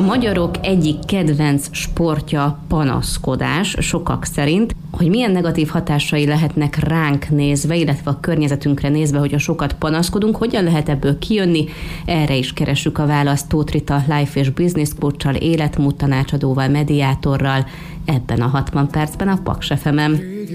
magyarok egyik kedvenc sportja panaszkodás, sokak szerint. Hogy milyen negatív hatásai lehetnek ránk nézve, illetve a környezetünkre nézve, hogy a sokat panaszkodunk, hogyan lehet ebből kijönni, erre is keressük a választ Tóth Rita life és business coachal, életmód tanácsadóval, mediátorral ebben a 60 percben a Paks FM-en.